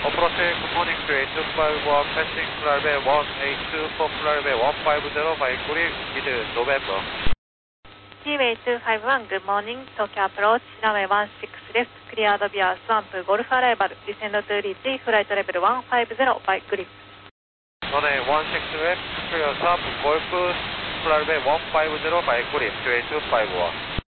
Approach, good morning to 851, passing runway 18 for runway 150 by green mid November. Seaway 251, good morning, Tokyo approach, runway 16 left, cleared via Swamp Golf arrival, descend to reach flight level 150 by grip. Runway 16 left, clear Swamp Golf, runway 150 by grip to 851.